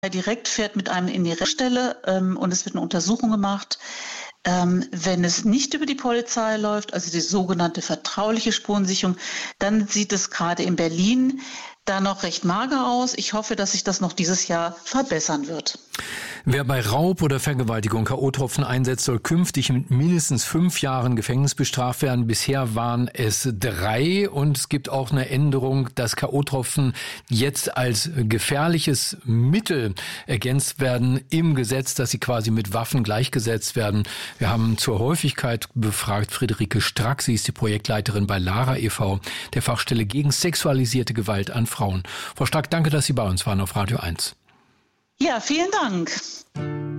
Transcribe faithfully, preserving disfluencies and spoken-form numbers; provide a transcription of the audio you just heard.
direkt fährt mit einem in die Rechtsstelle ähm, und es wird eine Untersuchung gemacht. Ähm, wenn es nicht über die Polizei läuft, also die sogenannte vertrauliche Spurensicherung, dann sieht es gerade in Berlin da noch recht mager aus. Ich hoffe, dass sich das noch dieses Jahr verbessern wird. Wer bei Raub oder Vergewaltigung K O-Tropfen einsetzt, soll künftig mit mindestens fünf Jahren Gefängnis bestraft werden. Bisher waren es drei und es gibt auch eine Änderung, dass K O-Tropfen jetzt als gefährliches Mittel ergänzt werden im Gesetz, dass sie quasi mit Waffen gleichgesetzt werden. Wir haben zur Häufigkeit befragt Friederike Strack, sie ist die Projektleiterin bei Lara e V, der Fachstelle gegen sexualisierte Gewalt an Frauen. Frau Strack, danke, dass Sie bei uns waren auf Radio eins. Ja, vielen Dank.